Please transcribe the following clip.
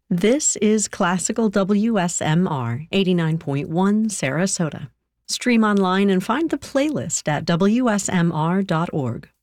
This is Classical WSMR 89.1 Sarasota. Stream online and find the playlist at WSMR.org.